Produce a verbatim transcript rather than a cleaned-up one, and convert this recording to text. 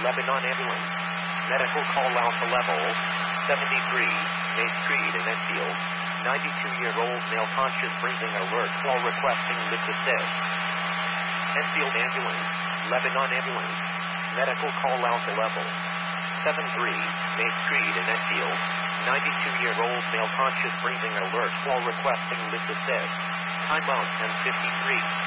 Lebanon ambulance. Medical call Alpha Level seventy-three, Main Street in Enfield. ninety-two-year-old male conscious breathing alert. Call requesting lift assist. Enfield ambulance. Lebanon ambulance. Medical call Alpha Level seventy-three, Main Street in Enfield. ninety-two-year-old male conscious breathing alert. Call requesting lift assist. Time out ten fifty-three.